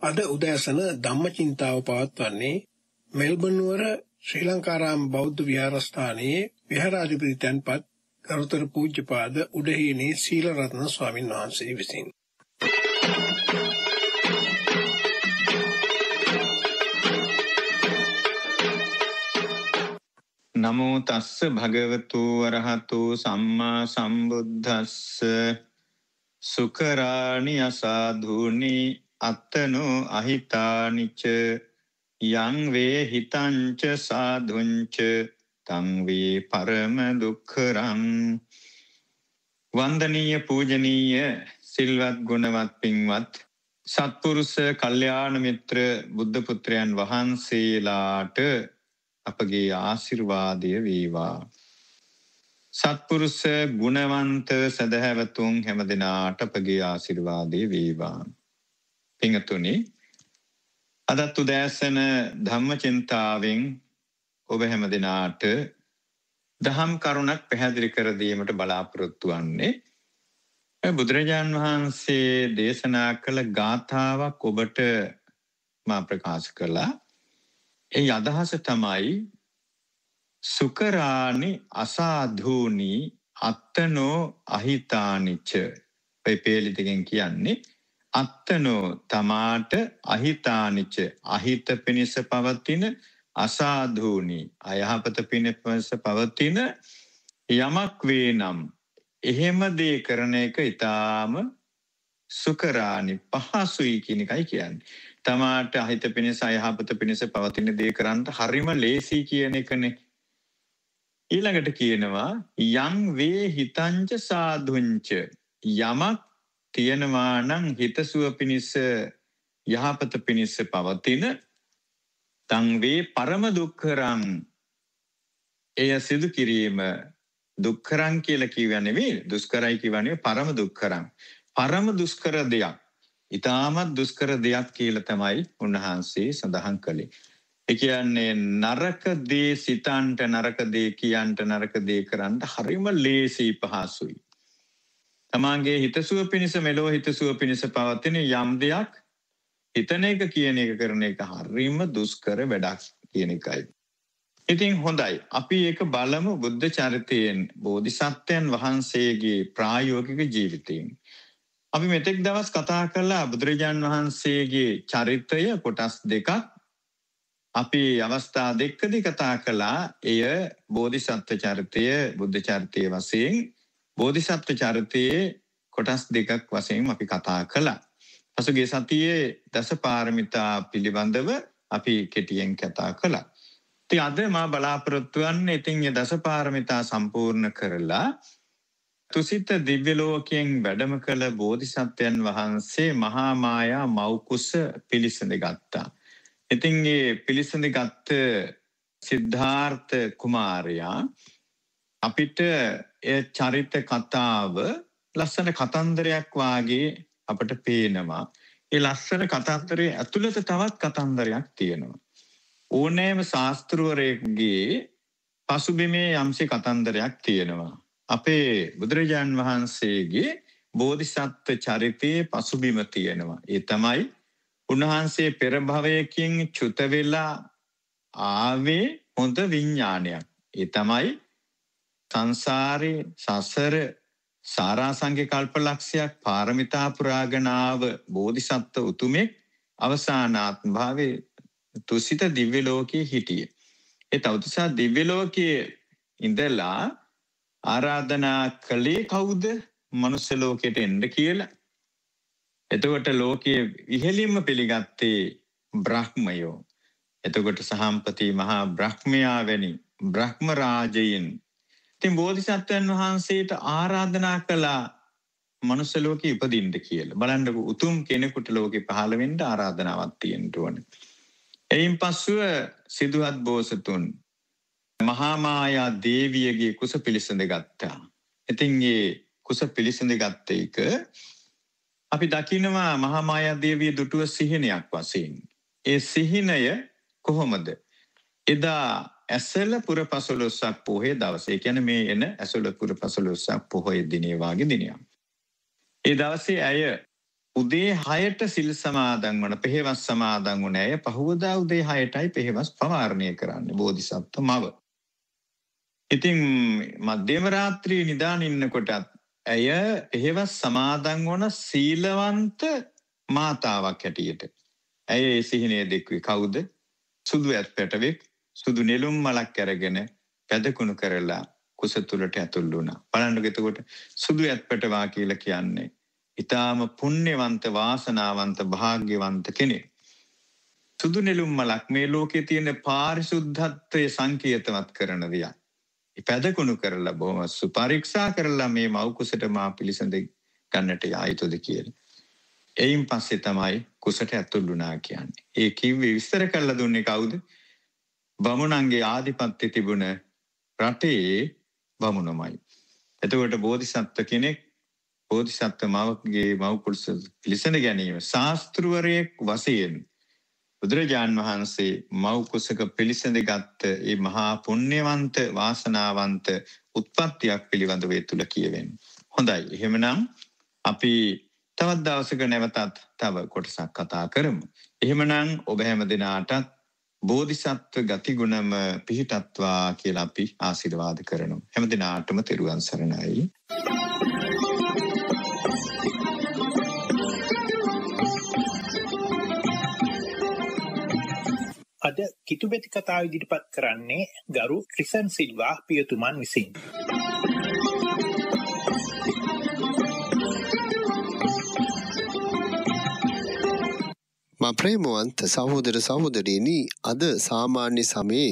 අද උදෑසන ධම්මචින්තාව පවත්වන්නේ මෙල්බන් නුවර ශ්‍රී ලංකාරාම බෞද්ධ විහාරස්ථානයේ විහාරාධිපති තැන්පත් ගරුතර පූජ්‍යපාද උඩහේනේ සීලරත්න ස්වාමීන් වහන්සේ විසින්. නමෝ තස්ස භගවතු අරහතු සම්මා සම්බුද්දස්ස සුකරාණි අසාධුනි අත්තනෝ අහිතානිච යං වේ හිතංච සාධුංච තං වේ පරම දුක්ඛරං. වන්දනීය පූජනීය සිල්වත් ගුණවත් පින්වත් සත්පුරුෂ කල්යාණ මිත්‍ර බුද්ධ පුත්‍රයන් වහන්සේලාට අපගේ ආශිර්වාදය වේවා. සත්පුරුෂ ගුණවන්ත සදහැවතුන් හැමදෙනාට අපගේ ආශිර්වාදය වේවා. පින්තුනි, අදත් උදෑසන ධම්මචින්තාවෙන් ඔබ හැමදෙනාට දහම් කරුණක් පැහැදිලි කර දීමට බලාපොරොත්තු වන්නේ. බුදුරජාන් වහන්සේ දේශනා කළ ගාථාවක් ඔබට මා ප්‍රකාශ කළා. ඒ අදහස තමයි සුකරාණි අසාධූනි අත්තනෝ අහිතානිච. මේ පේලි දෙකෙන් කියන්නේ අත්තනෝ තමාට අහිතානිච අහිත පිණිස පවතින අසාධූනි අයහපත පිණිස පවතින යමක් වේ නම් එහෙම දේ කරන එක ඊටාම සුකරාණි පහසුයි කියන එකයි කියන්නේ. තමාට අහිත පිණිස අයහපත පිණිස පවතින දේ කරන්න හරිම ලේසි කියන එකනේ. ඊළඟට කියනවා යං වේ හිතංච සාධුංච. යමක් තියෙනවා නම් හිතසුව පිණිස යහපත පිණිස පවතින තං වේ පරම දුක්ඛරං. එය සිදු කිරීම දුක්ඛරං කියලා කියවන්නේ නෙවෙයි, දුෂ්කරයි කියවන්නේ පරම දුක්ඛරං. පරම දුෂ්කර දෙයක්, ඊටමත් දුෂ්කර දෙයක් කියලා තමයි උන්වහන්සේ සඳහන් කළේ. ඒ කියන්නේ නරක දේ සිතන්ට, නරක දේ කියන්ට, නරක දේ කරන්න හරිම ලේසි පහසුයි. තමාගේ හිතසුව පිණිස, මෙලොව හිතසුව පිණිස පවතින යම් දෙයක් හිතන එක කියන එක කරන එක හරිම දුෂ්කර වැඩක් කියන එකයි. ඉතින් හොඳයි, අපි ඒක බලමු බුද්ධ චරිතයෙන්, බෝධිසත්වයන් වහන්සේගේ ප්‍රායෝගික ජීවිතයෙන්. අපි මෙතෙක් දවස් කතා කළා බුදුරජාන් වහන්සේගේ චරිතය කොටස් දෙකක්. අපි අවස්ථා දෙකකදී කතා කළා. එය බෝධිසත්ව චරිතය, බුද්ධ චරිතය වශයෙන්. බෝධිසත්ව චරිතයේ කොටස් දෙකක් වශයෙන් අපි කතා කළා. පසුගිය සතියේ දසපාරමිතා පිළිබඳව අපි කෙටියෙන් කතා කළා. ඉතින් අද මා බලාපොරොත්තු වෙන්නේ ඉතින් මේ දසපාරමිතා සම්පූර්ණ කරලා තුසිත දිව්‍ය ලෝකයෙන් වැඩම කළ බෝධිසත්වයන් වහන්සේ මහා මායා මෞකුස පිළිසඳ ගත්තා. ඉතින් මේ පිළිසඳ ගත්ත සිද්ධාර්ථ කුමාරයා අපිට ඒ චරිත කතාව ලස්සන කතන්දරයක් වාගේ අපට පේනවා. ඒ ලස්සන කතන්දරයේ ඇතුළත තවත් කතන්දරයක් තියෙනවා. ඕනෑම ශාස්ත්‍රවරයෙකුගේ පසුබිමේ යම්සේ කතන්දරයක් තියෙනවා. අපේ බුදුරජාන් වහන්සේගේ බෝධිසත්ව චරිතයේ පසුබිම තියෙනවා. ඒ තමයි උන්වහන්සේ පෙර භවයකින් චුත වෙලා ආවේ හොඳ විඥානයක්. ඒ තමයි සංසාරේ සසර සාරාංශික කල්පලක්ෂයක් පාරමිතා පුරාගෙන ආව බෝධිසත්ව උතුමෙක් අවසානාත්ම භාවයේ තුසිත දිව්‍ය ලෝකයේ හිටියේ. ඒ තවුසා දිව්‍ය ලෝකයේ ඉඳලා ආරාධනා කළේ කවුද? මනුස්ස ලෝකයට එන්න කියලා. එතකොට ලෝකයේ ඉහළින්ම පිළිගත්තේ බ්‍රහ්මයෝ. එතකොට සහම්පති මහා බ්‍රහ්මයා වැනි බ්‍රහ්ම රාජයින්. ඉතින් බෝධිසත්වයන් වහන්සේට ආරාධනා කළා මනුස්ස ලෝකෙ ඉපදින්න කියලා. බලන්නකො උතුම් කෙනෙකුට ලෝකෙ පහළ වෙන්න ආරාධනාවක් තියෙන්න ඕනේ. එයින් පස්සුව සිදුහත් බෝසතුන් මහා මායා දේවියගේ කුස පිළිසඳ ගත්තා. ඉතින් මේ කුස පිළිසඳ ගත්ත එක අපි දකිනවා මහා මායා දේවිය දුටුව සිහිනයක් වශයෙන්. ඒ සිහිනය කොහොමද? එදා ඇසල පුර 15ක් පොහොය දවසේ. ඒ කියන්නේ මේ එන ඇසල පුර 15ක් පොහොය දිනේ වාගේ දිනයක්. ඒ දවසේ ඇය උදේ 6ට සිල් සමාදන් වන පෙහෙවස් සමාදන් වුණ අය පහවදා උදේ 6ටයි පෙහෙවස් පවාරණය කරන්නේ බෝධිසත්ව මව. ඉතින් මධ්‍යම රාත්‍රී නිදාන ඉන්නකොට ඇය පෙහෙවස් සමාදන් වන සීලවන්ත මාතාවක් හැටියට. ඇය ඒ සිහිනය දෙක්වේ කවුද? සුදු ඇත් පැටවෙක් සුදු නෙළුම් මලක් අරගෙන පැදකුණු කරලා කුස තුලට ඇතුල් වුණා. බලන්නකො එතකොට සුදු ඇත් පැටවා කියලා කියන්නේ ඊටාම පුණ්‍යවන්ත වාසනාවන්ත භාග්‍යවන්ත කෙනෙක්. සුදු නෙළුම් මලක් මේ ලෝකේ තියෙන පාරිශුද්ධත්වයේ සංකේතවත් කරන දෙයක්. පැදකුණු කරලා බොහොම සුපරීක්ෂා කරලා මේ මව් කුසට මා පිළිසඳ ගන්නට ආයතොද කියලා. එයින් පස්සේ තමයි කුසට ඇතුල් වුණා කියන්නේ. ඒ කිව්වේ විස්තර කරලා දුන්නේ කවුද? බමුණන්ගේ ආධිපත්‍ය තිබුණ රටේ බමුණමයි. එතකොට බෝධිසත්ව කෙනෙක් බෝධිසත්ව මවගේ මව් කුස පිළිසඳ ගැනීම ශාස්ත්‍රවරයෙක් වශයෙන් බුදුරජාන් වහන්සේ මව් කුසක පිළිසඳගත් ඒ මහා පුණ්‍යවන්ත වාසනාවන්ත උත්පත්තියක් පිළිබඳව ඒ තුල කියවෙන්නේ. හොඳයි. එහෙමනම් අපි තවත් දවසක නැවතත් තව කොටසක් කතා කරමු. එහෙමනම් ඔබ හැම දිනාටත් බෝධිසත්ව ගතිගුණම පිහිටත්වා කියලා අපි ආශිර්වාද කරනවා. හැම දිනාටම තෙරුවන් සරණයි. අද කිතුබෙති කතාව ඉදිරිපත් කරන්නේ ගරු ක්‍රිසන් සිල්වා පියතුමන් විසින්. ප්‍රේමවන්ත සහෝදර සහෝදරියනි, අද සාමාන්‍ය සමයේ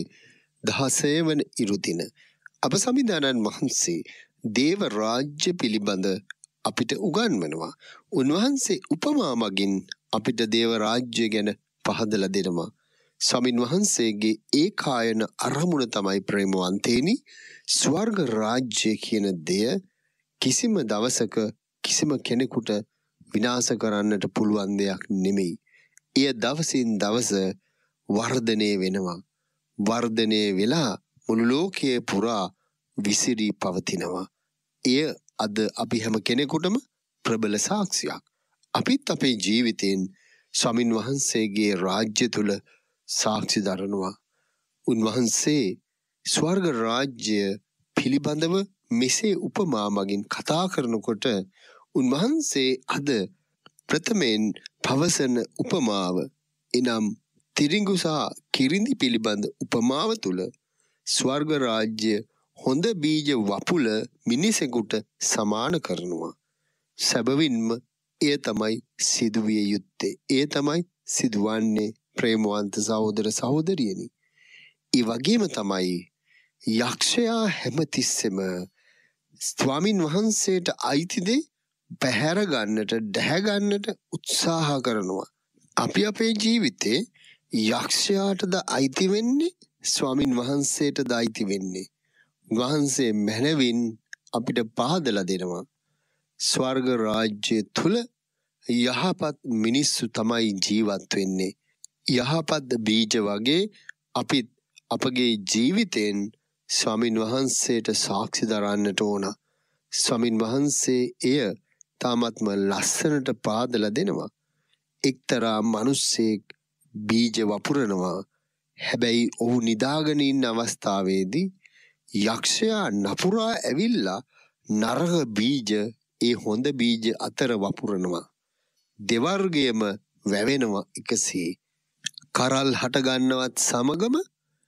16 වන ඉරුදින අප සමිඳානන් වහන්සේ දේව රාජ්‍ය පිළිබඳ අපිට උගන්වනවා. උන්වහන්සේ උපමා මගින් අපිට දේව රාජ්‍ය ගැන පහදලා දෙනවා. ස්වාමින් වහන්සේගේ ඒකායන අරමුණ තමයි ප්‍රේමවන්තේනි ස්වර්ග රාජ්‍ය කියන දෙය කිසිම දවසක කිසිම කෙනෙකුට විනාශ කරන්නට පුළුවන් දෙයක් නෙමෙයි. එය දවසින් දවස වර්ධනය වෙනවා. වර්ධනය වෙලා මුළු ලෝකයේ පුරා විසිරී පවතිනවා. එය අද අපි හැම කෙනෙකුටම ප්‍රබල සාක්ෂියක්. අපිත් අපේ ජීවිතයෙන් ස්වාමින් වහන්සේගේ රාජ්‍ය තුල සාක්ෂි දරනවා. උන්වහන්සේ ස්වර්ග රාජ්‍ය පිළිබඳව මෙසේ උපමා මගින් කතා කරනකොට උන්වහන්සේ අද ප්‍රථමයෙන් පවසන උපමාව එනම් තිරිඟු සහ කිරිඳි පිළිබඳ උපමාව තුළ ස්වර්ග රාජ්‍ය හොඳ බීජ වපුල මිනිසෙකුට සමාන කරනවා. සැබවින්ම එය තමයි සිදුවිය යුත්තේ. එය තමයි සිදුවන්නේ ප්‍රේමවන්ත සහෝදර සහෝදරියනි. ඒ වගේම තමයි යක්ෂයා හැමතිස්සෙම ස්වාමින් වහන්සේට අයිති දේ පැහැර ගන්නට දැහැ ගන්නට උත්සාහ කරනවා. අපි අපේ ජීවිතේ යක්ෂයාටද අයිති වෙන්නේ ස්වාමින් වහන්සේටද අයිති වෙන්නේ? වහන්සේ මැනවින් අපිට පහදලා දෙනවා. ස්වර්ග රාජ්‍ය තුල යහපත් මිනිස්සු තමයි ජීවත් වෙන්නේ. යහපත් බීජ වගේ අපිත් අපගේ ජීවිතෙන් ස්වාමින් වහන්සේට සාක්ෂි දරන්නට ඕන. ස්වාමින් වහන්සේ එය තාමත්ම ලස්සනට පාදලා දෙනවා. එක්තරා මිනිස්සෙක් බීජ වපුරනවා. හැබැයි ඔහු නිදාගෙන ඉන්න අවස්ථාවේදී යක්ෂයා නපුරා ඇවිල්ලා නරක බීජ ඒ හොඳ බීජ අතර වපුරනවා. දෙවර්ගයම වැවෙනවා එකසේ. කරල් හට ගන්නවත් සමගම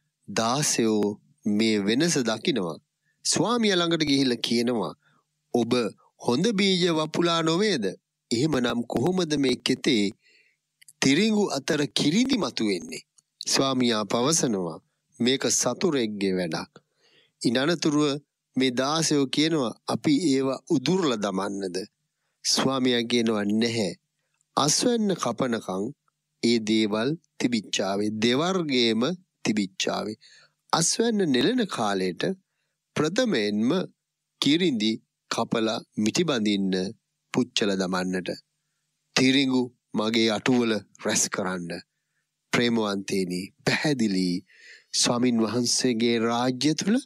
දාසයෝ මේ වෙනස දකිනවා. ස්වාමියා ළඟට ගිහිල්ලා කියනවා, ඔබ හොඳ බීජ වපුලා නොවේද? එහෙමනම් කොහොමද මේ කෙතේ තිරිඟු අතර කිරිඳි මතුවෙන්නේ? ස්වාමියා පවසනවා, මේක සතුරෙක්ගේ වැඩක්. ඉනනතුරුව මේ දාසයෝ කියනවා, අපි ඒවා උදුරලා දමන්නද? ස්වාමියා කියනවා, නැහැ. අස්වැන්න කපනකම් ඒ දේවල් තිබිච්චාවේ. දෙවර්ගයේම තිබිච්චාවේ. අස්වැන්න නෙලන කාලයට ප්‍රථමයෙන්ම කිරිඳි කපලා මිටි බඳින්න පුච්චල දමන්නට. තිරිඟු මගේ අටුවල රැස් කරන්න. ප්‍රේමවන්තේනි, පැහැදිලි ස්වාමින් වහන්සේගේ රාජ්‍ය තුල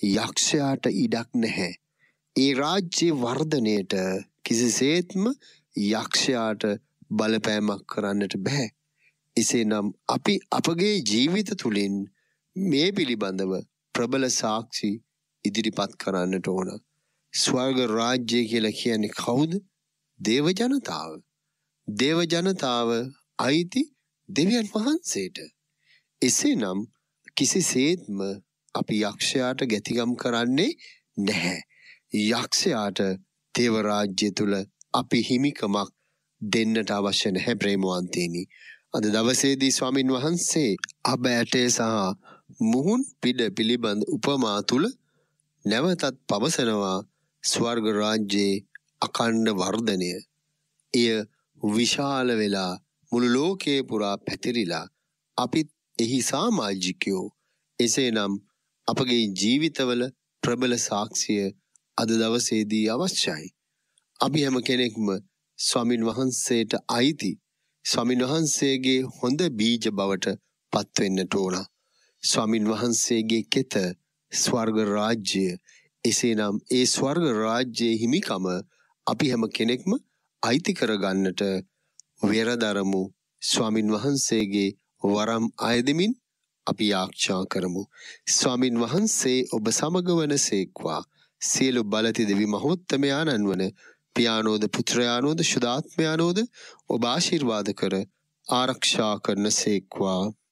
යක්ෂයාට ඉඩක් නැහැ. ඒ රාජ්‍ය වර්ධනයට කිසිසේත්ම යක්ෂයාට බලපෑමක් කරන්නට බෑ. එසේනම් අපි අපගේ ජීවිත තුළින් මේ පිළිබඳව ප්‍රබල සාක්ෂි ඉදිරිපත් කරන්නට ඕන. ස්වර්ග රාජ්‍යය කියලා කියන්නේ කවුද? දේව ජනතාව. දේව ජනතාව අයිති දෙවියන් වහන්සේට. එසේනම් කිසිසේත්ම අපි යක්ෂයාට ගැතිගම් කරන්නේ නැහැ. යක්ෂයාට දේව රාජ්‍ය තුල අපි හිමිකමක් දෙන්නට අවශ්‍ය නැහැ ප්‍රේමවන්තේනි. අද දවසේදී ස්වාමින් වහන්සේ අබ ඇටේ සහ මුහුන් පිඩ පිළිබඳ උපමා තුල නැවතත් පවසනවා ස්වර්ග රාජ්‍යයේ අඛණ්ඩ වර්ධනය. එය විශාල වෙලා මුළු ලෝකයේ පුරා පැතිරිලා අපිත් එහි සමාජිකයෝ. එසේනම් අපගේ ජීවිතවල ප්‍රබල සාක්ෂිය අද දවසේදී අවශ්‍යයි. අපි හැම කෙනෙක්ම ස්වාමින් වහන්සේට අයිති ස්වාමින් වහන්සේගේ හොඳ බීජ බවට පත්වෙන්නට ඕන. ස්වාමින් වහන්සේගේ කෙත ස්වර්ග රාජ්‍යය. එසේනම් ඒ ස්වර්ග රාජ්‍යයේ හිමිකම අපි හැම කෙනෙක්ම අයිති කරගන්නට වෙරදරමු. ස්වාමින් වහන්සේගේ වරම් අයදමින් අපි යාච්ඡා කරමු. ස්වාමින් වහන්සේ ඔබ සමග වනසේක්වා. සියලු බලති දෙවි මහෝත්තමයාණන් වන පියානෝද පුත්‍රයානෝද ශුද්ධාත්මයානෝද ඔබ ආශිර්වාද කර ආරක්ෂා කරන සේක්වා.